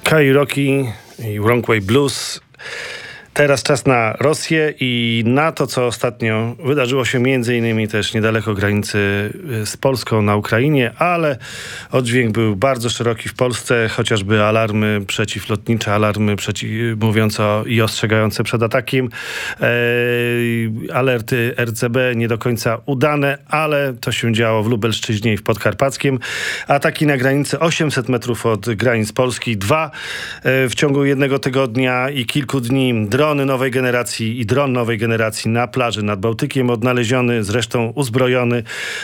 Kairoki i Wrongway Blues. Teraz czas na Rosję i na to, co ostatnio wydarzyło się między innymi też niedaleko granicy z Polską na Ukrainie, ale oddźwięk był bardzo szeroki w Polsce, chociażby alarmy przeciwlotnicze, alarmy mówiące i ostrzegające przed atakiem, alerty RCB nie do końca udane, ale to się działo w Lubelszczyźnie i w Podkarpackiem. Ataki na granicy 800 metrów od granic Polski, 2 w ciągu jednego tygodnia i kilku dni. Dron nowej generacji na plaży nad Bałtykiem odnaleziony, zresztą uzbrojony.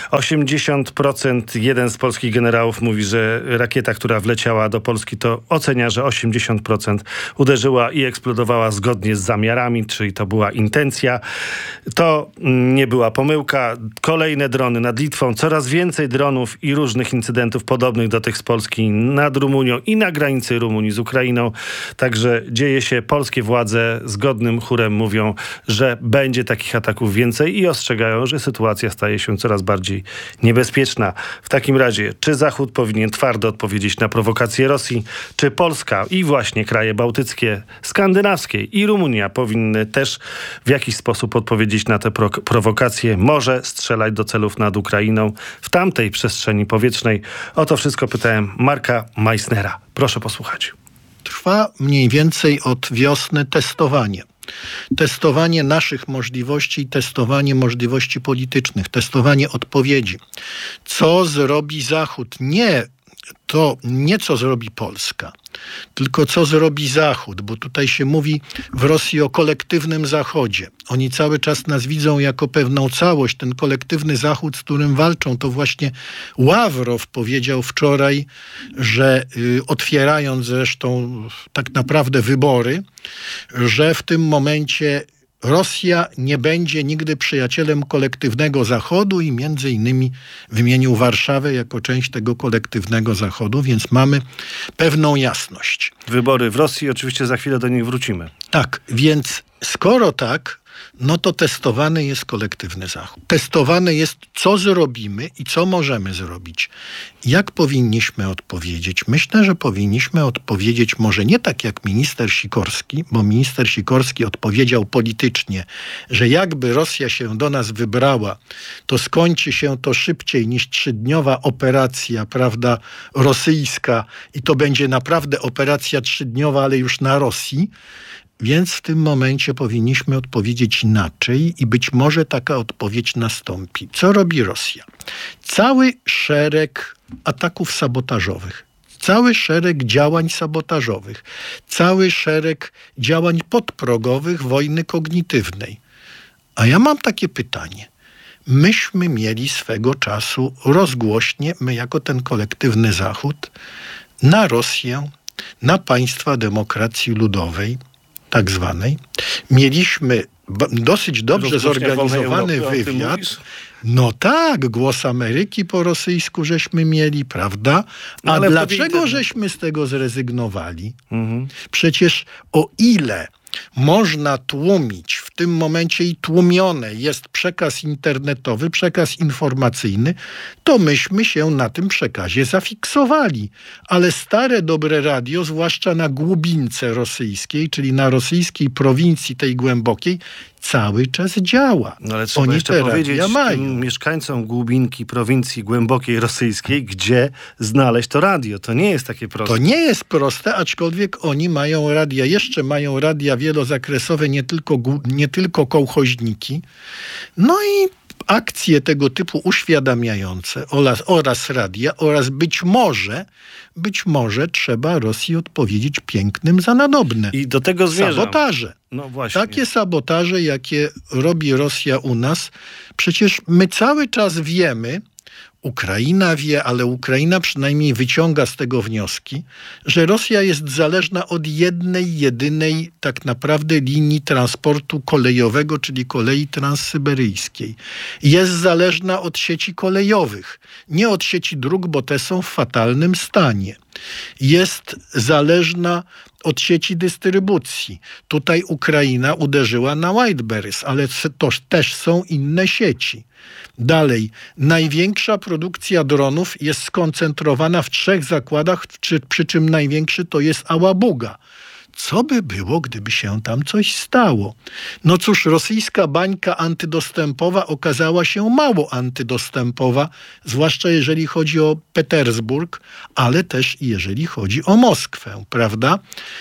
80%, jeden z polskich generałów mówi, że rakieta, która wleciała do Polski, to ocenia, że 80% uderzyła i eksplodowała zgodnie z zamiarami, czyli to była intencja. To nie była pomyłka. Kolejne drony nad Litwą, coraz więcej dronów i różnych incydentów podobnych do tych z Polski nad Rumunią i na granicy Rumunii z Ukrainą. Także dzieje się, polskie władze zgodnym chórem mówią, że będzie takich ataków więcej i ostrzegają, że sytuacja staje się coraz bardziej niebezpieczna. W takim razie, czy Zachód powinien twardo odpowiedzieć na prowokacje Rosji, czy Polska i właśnie kraje bałtyckie, skandynawskie i Rumunia powinny też w jakiś sposób odpowiedzieć na te prowokacje, może strzelać do celów nad Ukrainą w tamtej przestrzeni powietrznej? O to wszystko pytałem Marka Meissnera. Proszę posłuchać. Trwa mniej więcej od wiosny testowanie. Testowanie naszych możliwości, testowanie możliwości politycznych, testowanie odpowiedzi. Co zrobi Zachód? Nie co zrobi Polska, tylko co zrobi Zachód, bo tutaj się mówi w Rosji o kolektywnym Zachodzie. Oni cały czas nas widzą jako pewną całość. Ten kolektywny Zachód, z którym walczą, to właśnie Ławrow powiedział wczoraj, że otwierając zresztą tak naprawdę wybory, że w tym momencie Rosja nie będzie nigdy przyjacielem kolektywnego Zachodu i między innymi wymienił Warszawę jako część tego kolektywnego Zachodu, więc mamy pewną jasność. Wybory w Rosji, oczywiście za chwilę do nich wrócimy. Tak, więc skoro tak, no to testowany jest kolektywny Zachód. Testowane jest, co zrobimy i co możemy zrobić. Jak powinniśmy odpowiedzieć? Myślę, że powinniśmy odpowiedzieć może nie tak jak minister Sikorski, bo minister Sikorski odpowiedział politycznie, że jakby Rosja się do nas wybrała, to skończy się to szybciej niż 3-dniowa operacja, prawda, rosyjska i to będzie naprawdę operacja 3-dniowa, ale już na Rosji. Więc w tym momencie powinniśmy odpowiedzieć inaczej i być może taka odpowiedź nastąpi. Co robi Rosja? Cały szereg ataków sabotażowych, cały szereg działań sabotażowych, cały szereg działań podprogowych wojny kognitywnej. A ja mam takie pytanie. Myśmy mieli swego czasu rozgłośnie, my jako ten kolektywny Zachód, na Rosję, na państwa demokracji ludowej, tak zwanej. Mieliśmy dosyć dobrze zorganizowany wywiad. No tak, Głos Ameryki po rosyjsku żeśmy mieli, prawda? A dlaczego żeśmy z tego zrezygnowali? Przecież o ile można tłumić, w tym momencie i tłumione jest przekaz internetowy, przekaz informacyjny, to myśmy się na tym przekazie zafiksowali. Ale stare, dobre radio, zwłaszcza na głubince rosyjskiej, czyli na rosyjskiej prowincji tej głębokiej, cały czas działa. No ale trzeba jeszcze powiedzieć mieszkańcom głubinki prowincji głębokiej rosyjskiej, gdzie znaleźć to radio. To nie jest takie proste. To nie jest proste, aczkolwiek oni mają radia, jeszcze mają radia wielozakresowe, nie tylko kołchoźniki. No i akcje tego typu uświadamiające oraz radia oraz być może trzeba Rosji odpowiedzieć pięknym za nadobne. I do tego zmierzam. Sabotaże. No właśnie. Takie sabotaże, jakie robi Rosja u nas, przecież my cały czas wiemy, Ukraina wie, ale Ukraina przynajmniej wyciąga z tego wnioski, że Rosja jest zależna od jednej, jedynej tak naprawdę linii transportu kolejowego, czyli kolei transsyberyjskiej. Jest zależna od sieci kolejowych, nie od sieci dróg, bo te są w fatalnym stanie. jest zależna od sieci dystrybucji. Tutaj Ukraina uderzyła na Whiteberries, ale to też są inne sieci. Dalej, największa produkcja dronów jest skoncentrowana w 3 zakładach, przy czym największy to jest Ałabuga. Co by było, gdyby się tam coś stało? No cóż, rosyjska bańka antydostępowa okazała się mało antydostępowa, zwłaszcza jeżeli chodzi o Petersburg, ale też jeżeli chodzi o Moskwę, prawda?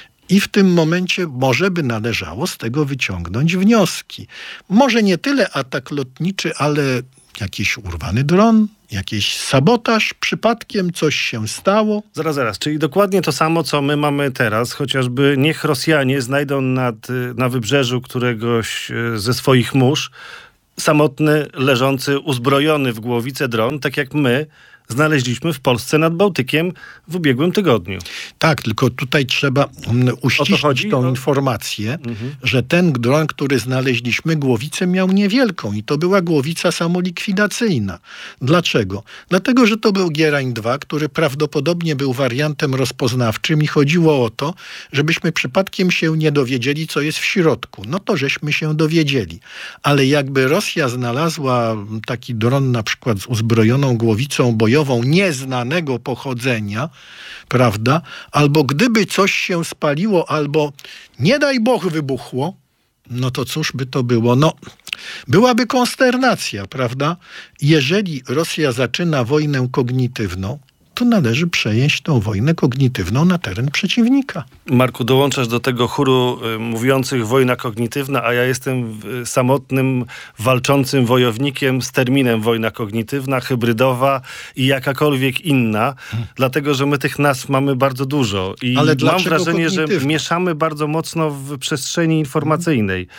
I w tym momencie może by należało z tego wyciągnąć wnioski. Może nie tyle atak lotniczy, ale jakiś urwany dron, jakiś sabotaż, przypadkiem coś się stało. Zaraz. Czyli dokładnie to samo, co my mamy teraz, chociażby niech Rosjanie znajdą na wybrzeżu któregoś ze swoich mórz samotny, leżący, uzbrojony w głowicę dron, tak jak my znaleźliśmy w Polsce nad Bałtykiem w ubiegłym tygodniu. Tak, tylko tutaj trzeba uściślić tą informację, że ten dron, który znaleźliśmy, głowicę miał niewielką i to była głowica samolikwidacyjna. Dlaczego? Dlatego, że to był Gierań 2, który prawdopodobnie był wariantem rozpoznawczym i chodziło o to, żebyśmy przypadkiem się nie dowiedzieli, co jest w środku. No to żeśmy się dowiedzieli. Ale jakby Rosja znalazła taki dron na przykład z uzbrojoną głowicą bojową nieznanego pochodzenia, prawda? Albo gdyby coś się spaliło, albo nie daj Bóg wybuchło, no to cóż by to było? No, byłaby konsternacja, prawda? Jeżeli Rosja zaczyna wojnę kognitywną, to należy przenieść tą wojnę kognitywną na teren przeciwnika. Marku, dołączasz do tego chóru mówiących wojna kognitywna, a ja jestem samotnym, walczącym wojownikiem z terminem wojna kognitywna, hybrydowa i jakakolwiek inna, dlatego, że my tych nazw mamy bardzo dużo. I ale mam wrażenie, że mieszamy bardzo mocno w przestrzeni informacyjnej.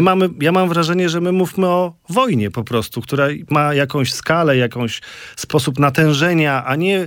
Ja mam wrażenie, że my mówmy o wojnie po prostu, która ma jakąś skalę, jakiś sposób natężenia, a nie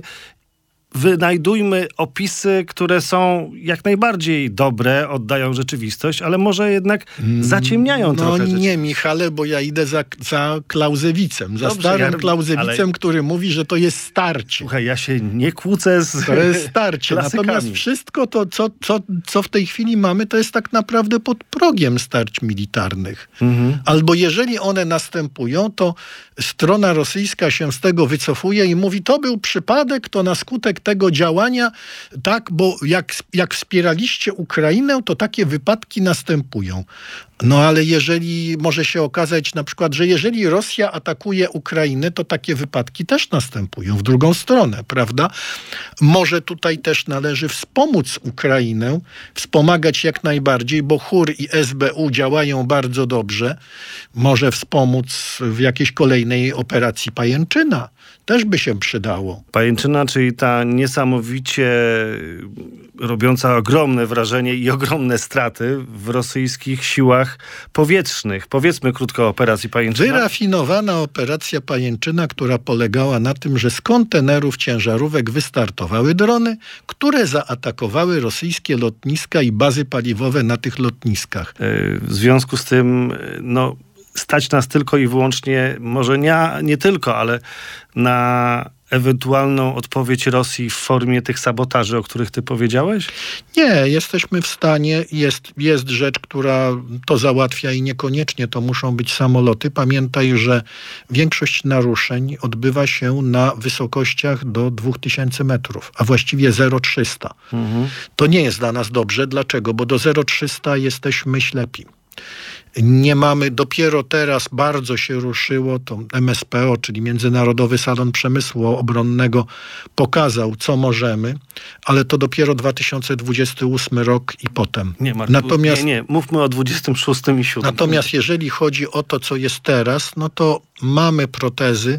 wynajdujmy opisy, które są jak najbardziej dobre, oddają rzeczywistość, ale może jednak zaciemniają trochę. No nie, Michale, bo ja idę za Clausewicem, za starym Clausewicem, który mówi, że to jest starcie. Słuchaj, ja się nie kłócę z to jest starcie. klasykami. Natomiast wszystko to, co w tej chwili mamy, to jest tak naprawdę pod progiem starć militarnych. Albo jeżeli one następują, to strona rosyjska się z tego wycofuje i mówi, to był przypadek, to na skutek tego działania, tak, bo jak wspieraliście Ukrainę, to takie wypadki następują. No ale jeżeli może się okazać na przykład, że jeżeli Rosja atakuje Ukrainę, to takie wypadki też następują w drugą stronę, prawda? Może tutaj też należy wspomóc Ukrainę, wspomagać jak najbardziej, bo CHUR i SBU działają bardzo dobrze. Może wspomóc w jakiejś kolejnej operacji Pajęczyna. Też by się przydało. Pajęczyna, czyli ta niesamowicie robiąca ogromne wrażenie i ogromne straty w rosyjskich siłach powietrznych. Powiedzmy krótko o operacji Pajęczyna. Wyrafinowana operacja Pajęczyna, która polegała na tym, że z kontenerów ciężarówek wystartowały drony, które zaatakowały rosyjskie lotniska i bazy paliwowe na tych lotniskach. W związku z tym, stać nas tylko i wyłącznie, może nie tylko, ale na ewentualną odpowiedź Rosji w formie tych sabotaży, o których ty powiedziałeś? Nie, jesteśmy w stanie, jest rzecz, która to załatwia i niekoniecznie to muszą być samoloty. Pamiętaj, że większość naruszeń odbywa się na wysokościach do 2000 metrów, a właściwie 0,300. To nie jest dla nas dobrze. Dlaczego? Bo do 0,300 jesteśmy ślepi. Nie mamy, dopiero teraz bardzo się ruszyło, to MSPO, czyli Międzynarodowy Salon Przemysłu Obronnego, pokazał, co możemy, ale to dopiero 2028 rok i potem. Nie, Marku, nie, mówmy o 26 i 7. Natomiast jeżeli chodzi o to, co jest teraz, no to mamy protezy,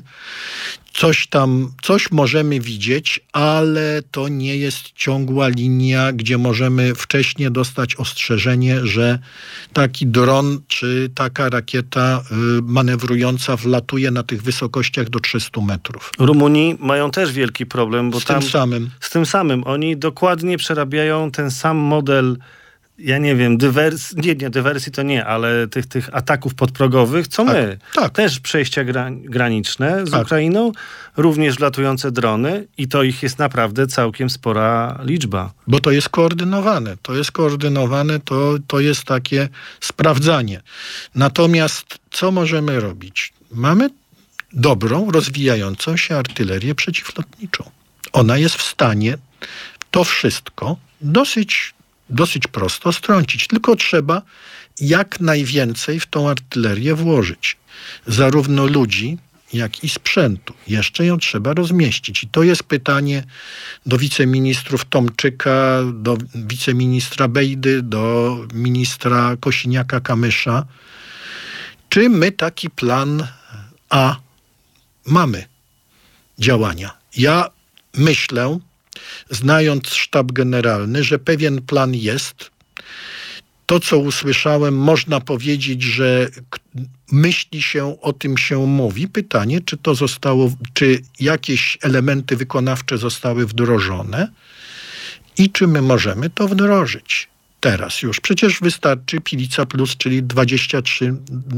coś możemy widzieć, ale to nie jest ciągła linia, gdzie możemy wcześniej dostać ostrzeżenie, że taki dron czy taka rakieta manewrująca wlatuje na tych wysokościach do 300 metrów. Rumuni mają też wielki problem, bo z tym samym. Oni dokładnie przerabiają ten sam model ja nie wiem, dywersji to nie, ale tych ataków podprogowych, co my. Tak. Też przejścia graniczne z Ukrainą, również latujące drony i to ich jest naprawdę całkiem spora liczba. Bo to jest koordynowane. To jest takie sprawdzanie. Natomiast co możemy robić? Mamy dobrą, rozwijającą się artylerię przeciwlotniczą. Ona jest w stanie to wszystko dosyć prosto strącić. Tylko trzeba jak najwięcej w tą artylerię włożyć. Zarówno ludzi, jak i sprzętu. Jeszcze ją trzeba rozmieścić. I to jest pytanie do wiceministrów Tomczyka, do wiceministra Bejdy, do ministra Kosiniaka-Kamysza. Czy my taki plan A mamy działania? Ja myślę, znając sztab generalny, że pewien plan jest. To, co usłyszałem, można powiedzieć, że myśli się, o tym się mówi. Pytanie, czy jakieś elementy wykonawcze zostały wdrożone i czy my możemy to wdrożyć teraz już. Przecież wystarczy Pilica Plus, czyli 23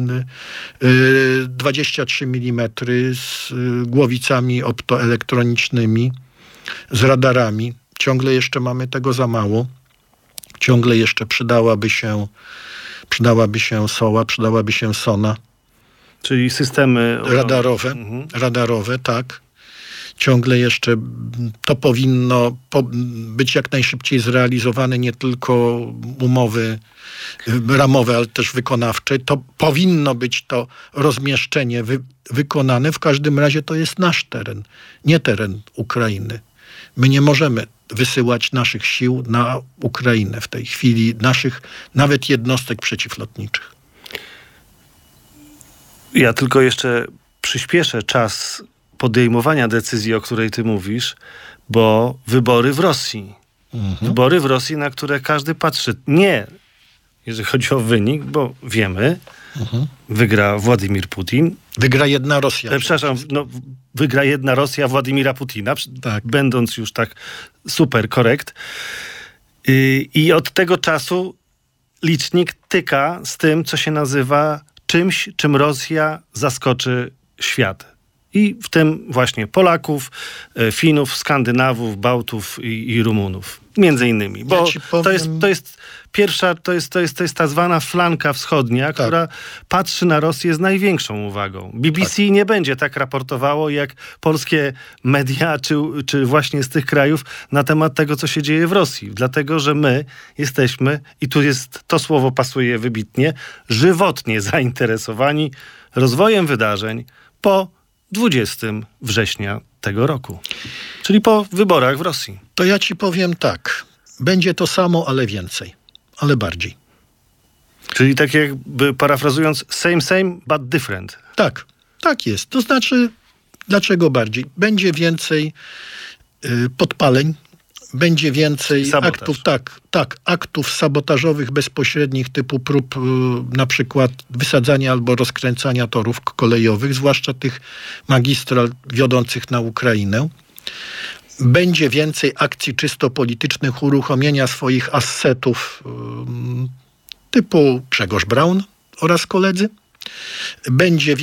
mm z głowicami optoelektronicznymi, z radarami. Ciągle jeszcze mamy tego za mało. Ciągle jeszcze przydałaby się SOA, przydałaby się SONA. Czyli systemy Radarowe, tak. Ciągle jeszcze to powinno być jak najszybciej zrealizowane, nie tylko umowy ramowe, ale też wykonawcze. To powinno być to rozmieszczenie wykonane. W każdym razie to jest nasz teren, nie teren Ukrainy. My nie możemy wysyłać naszych sił na Ukrainę w tej chwili, naszych nawet jednostek przeciwlotniczych. Ja tylko jeszcze przyspieszę czas podejmowania decyzji, o której ty mówisz, bo wybory w Rosji. Wybory w Rosji, na które każdy patrzy. Nie, jeżeli chodzi o wynik, bo wiemy, wygra Władimir Putin. Wygra jedna Rosja. Wygra jedna Rosja Władimira Putina, tak. Będąc już tak super korekt. I od tego czasu licznik tyka z tym, co się nazywa czymś, czym Rosja zaskoczy świat. I w tym właśnie Polaków, Finów, Skandynawów, Bałtów i Rumunów. Między innymi. Bo to jest pierwsza, to jest ta zwana flanka wschodnia, tak, która patrzy na Rosję z największą uwagą. BBC nie będzie tak raportowało jak polskie media, czy właśnie z tych krajów na temat tego, co się dzieje w Rosji. Dlatego, że my jesteśmy, i tu jest, to słowo pasuje wybitnie, żywotnie zainteresowani rozwojem wydarzeń po 20 września tego roku. Czyli po wyborach w Rosji. To ja ci powiem tak. Będzie to samo, ale więcej. Ale bardziej. Czyli tak jakby parafrazując, same, but different. Tak, tak jest. To znaczy, dlaczego bardziej? Będzie więcej podpaleń, będzie więcej aktów sabotażowych bezpośrednich typu prób na przykład wysadzania albo rozkręcania torów kolejowych, zwłaszcza tych magistral wiodących na Ukrainę. Będzie więcej akcji czysto politycznych, uruchomienia swoich assetów typu Grzegorz Braun oraz koledzy. Będzie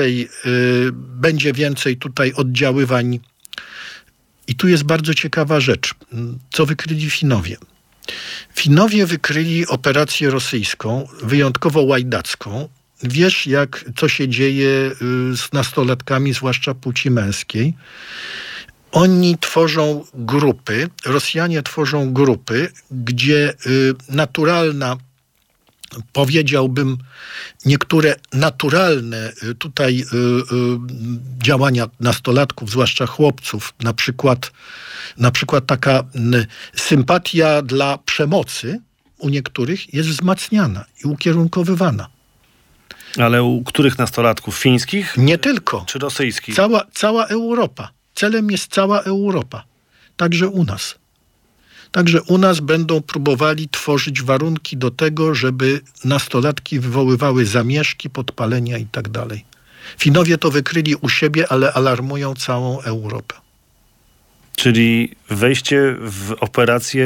więcej tutaj oddziaływań. I tu jest bardzo ciekawa rzecz, co wykryli Finowie. Finowie wykryli operację rosyjską, wyjątkowo łajdacką. Wiesz, co się dzieje z nastolatkami, zwłaszcza płci męskiej. Oni tworzą grupy, Rosjanie tworzą grupy, gdzie naturalna, powiedziałbym, niektóre naturalne tutaj działania nastolatków, zwłaszcza chłopców, na przykład taka sympatia dla przemocy u niektórych jest wzmacniana i ukierunkowywana. Ale u których nastolatków? Fińskich? Nie tylko. Czy rosyjskich? Cała Europa. Celem jest cała Europa. Także u nas. Także u nas będą próbowali tworzyć warunki do tego, żeby nastolatki wywoływały zamieszki, podpalenia i tak dalej. Finowie to wykryli u siebie, ale alarmują całą Europę. Czyli wejście w operację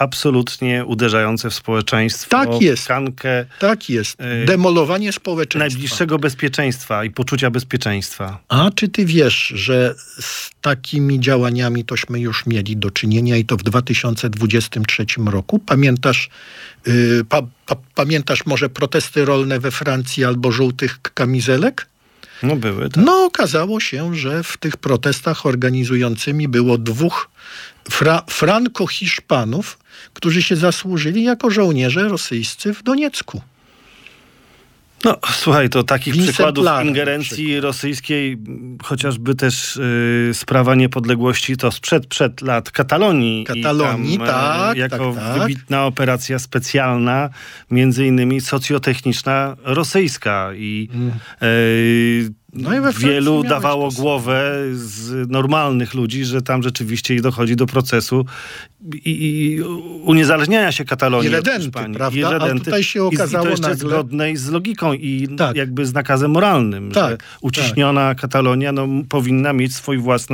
absolutnie uderzające w społeczeństwo. Tak jest. Tkankę Tak jest. Demolowanie społeczeństwa. najbliższego bezpieczeństwa i poczucia bezpieczeństwa. A czy ty wiesz, że z takimi działaniami tośmy już mieli do czynienia i to w 2023 roku? Pamiętasz, pamiętasz może protesty rolne we Francji albo żółtych kamizelek? No były, tak. No okazało się, że w tych protestach organizującymi było dwóch franko-hiszpanów, którzy się zasłużyli jako żołnierze rosyjscy w Doniecku. No, słuchaj, to takich Vincent przykładów Lara ingerencji rosyjskiej, chociażby też sprawa niepodległości, to sprzed lat Katalonii. Katalonii, I tam, tak, jako tak. wybitna operacja specjalna, między innymi socjotechniczna rosyjska. I No i we Francji wielu miałeś dawało to samo. głowę z normalnych ludzi, że tam rzeczywiście dochodzi do procesu i uniezależniania się Katalonii od Irredenty, Hiszpanii. prawda? Irredenty. A tutaj się okazało I to jeszcze nagle... zgodnej z logiką i Tak. jakby z nakazem moralnym, że Tak, uciśniona Katalonia powinna mieć swój własny